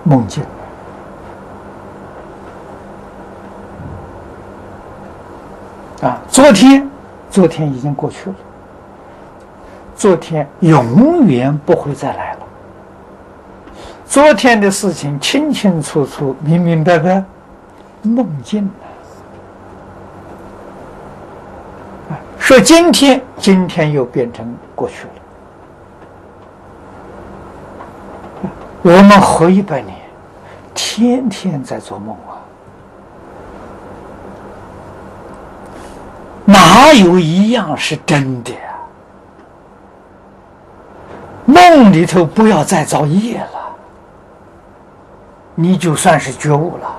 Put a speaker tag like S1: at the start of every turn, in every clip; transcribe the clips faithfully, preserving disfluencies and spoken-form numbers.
S1: 梦境。啊，昨天，昨天已经过去了，昨天永远不会再来了。昨天的事情清清楚楚、明明白白，梦境啊。说今天，今天又变成过去了。我们活一百年，天天在做梦啊。哪有一样是真的呀？梦里头不要再造业了，你就算是觉悟了。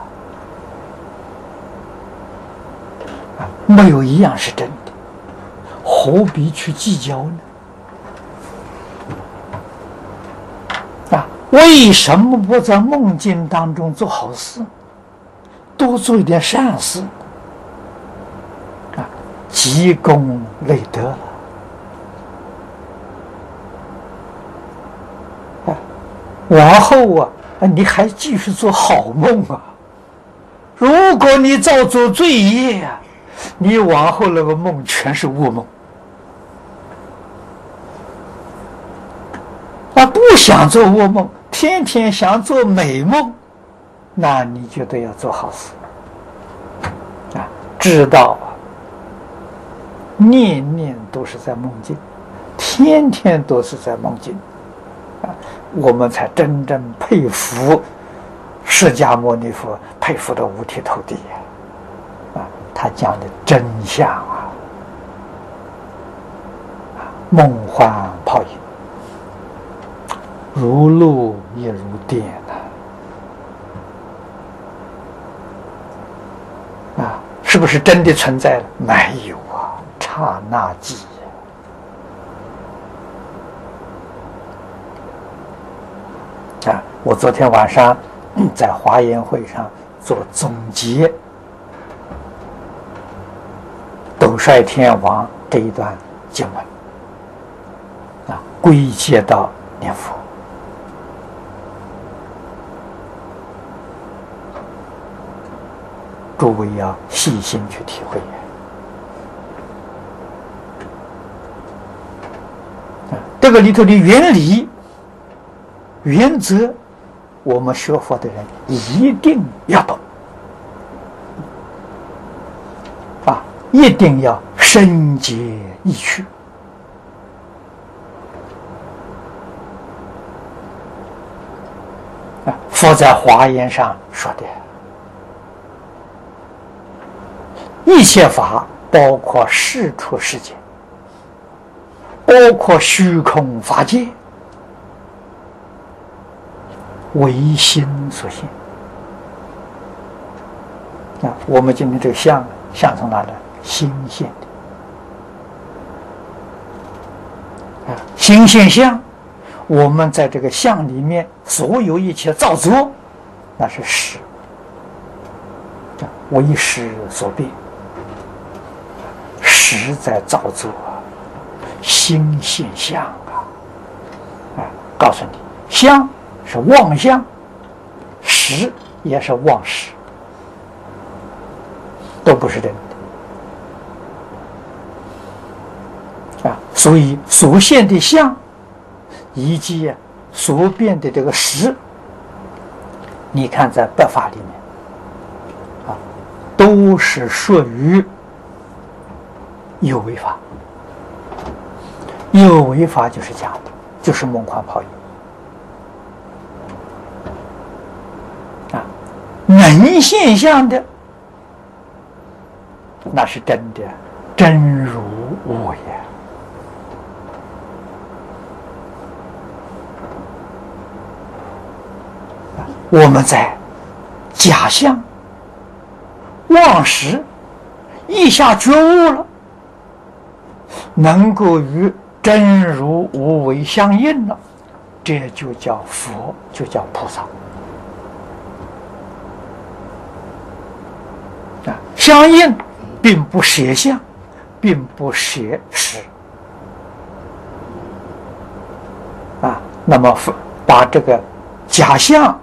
S1: 啊，没有一样是真的，何必去计较呢？啊，为什么不在梦境当中做好事，多做一点善事？积功累德了啊！往后啊，你还继续做好梦啊！如果你照做罪业啊，你往后那个梦全是噩梦。啊，不想做噩梦，天天想做美梦，那你就得要做好事啊！知道啊。念念都是在梦境，天天都是在梦境，啊，我们才真正佩服释迦牟尼佛，佩服的五体投地啊！他讲的真相啊，梦幻泡影，如露也如电啊！啊，是不是真的存在了？没有啊！刹那即啊！我昨天晚上在华严会上做总结，斗率天王这一段经文啊，归结到念佛。诸位要细心去体会。这个里头的原理、原则，我们学佛的人一定要懂啊，一定要深解意趣啊。佛在华严上说的，一切法包括世出世间，包括虚空法界，唯心所现。啊，我们今天这个相，相从哪来？心现的。啊，心现相，我们在这个相里面所有一切造作，那是识，为识所变，识在造作。心现相啊！啊，告诉你，相是妄相，识也是妄识，都不是真的啊。所以所现的相，以及啊所变的这个识，你看在百法里面啊，都是属于有为法。有为法就是假的，就是梦幻泡影啊。能现象的，那是真的，真如无为也。我们在假象、妄识一下觉悟了，能够与真如无为相应了，这就叫佛，就叫菩萨啊。相应并不舍相，并不舍识啊。那么把这个假象